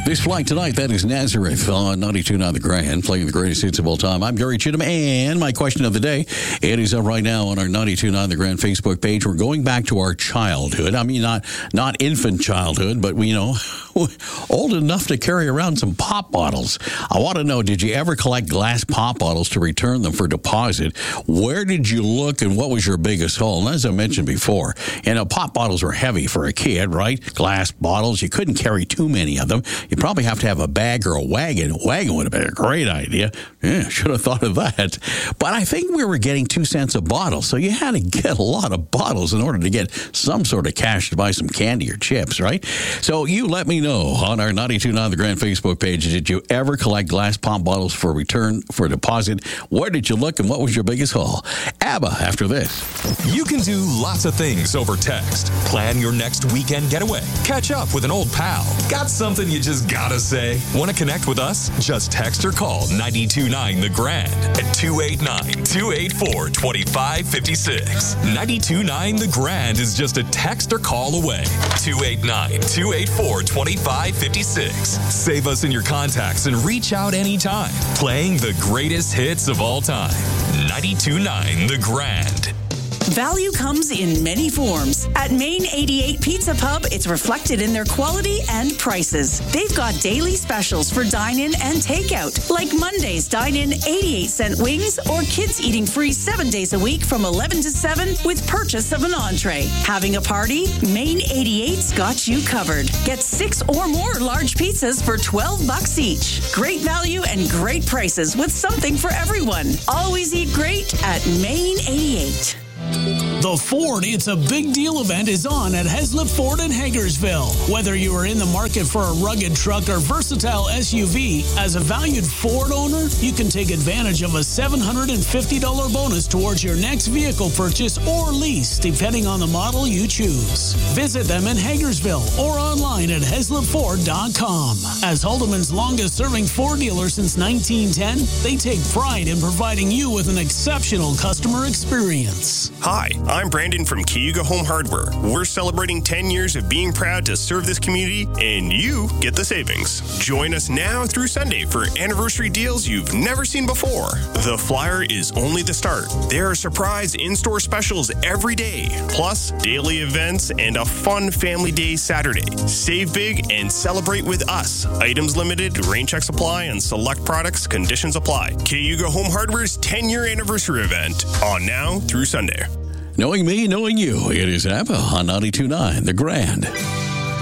This flight tonight, that is Nazareth on 92.9 The Grand, playing the greatest hits of all time. I'm Gary Chittum, and my question of the day, it is up right now on our 92.9 The Grand Facebook page. We're going back to our childhood. I mean, not infant childhood, but, old enough to carry around some pop bottles. I want to know, did you ever collect glass pop bottles to return them for deposit? Where did you look, and what was your biggest haul? And as I mentioned before, pop bottles were heavy for a kid, right? Glass bottles, you couldn't carry too many of them. You probably have to have a bag or a wagon. A wagon would have been a great idea. Yeah, should have thought of that. But I think we were getting 2 cents a bottle, so you had to get a lot of bottles in order to get some sort of cash to buy some candy or chips, right? So you let me know on our 92.9 The Grand Facebook page, did you ever collect glass pop bottles for return for deposit? Where did you look, and what was your biggest haul? ABBA after this. You can do lots of things over text. Plan your next weekend getaway. Catch up with an old pal. Got something you just gotta say? Want to connect with us? Just text or call 92.9 The Grand at 289-284-2556. 92.9 The Grand is just a text or call away. 289-284-2556. Save us in your contacts and reach out anytime. Playing the greatest hits of all time. 92.9 The Grand. Value comes in many forms. At Main 88 Pizza Pub, it's reflected in their quality and prices. They've got daily specials for dine-in and takeout, like Monday's dine-in 88-cent wings or kids eating free 7 days a week from 11 to 7 with purchase of an entree. Having a party? Main 88's got you covered. Get 6 or more large pizzas for $12 each. Great value and great prices with something for everyone. Always eat great at Main 88. The Ford It's a Big Deal event is on at Heslip Ford in Hagersville. Whether you are in the market for a rugged truck or versatile SUV, as a valued Ford owner, you can take advantage of a $750 bonus towards your next vehicle purchase or lease, depending on the model you choose. Visit them in Hagersville or online at HeslipFord.com. As Haldeman's longest-serving Ford dealer since 1910, they take pride in providing you with an exceptional customer experience. Hi, I'm Brandon from Cayuga Home Hardware. We're celebrating 10 years of being proud to serve this community, and you get the savings. Join us now through Sunday for anniversary deals you've never seen before. The flyer is only the start. There are surprise in-store specials every day, plus daily events and a fun family day Saturday. Save big and celebrate with us. Items limited, rain checks apply, and select products, conditions apply. Cayuga Home Hardware's 10-year anniversary event on now through Sunday. Knowing me, knowing you, it is ABBA on 92.9 The Grand.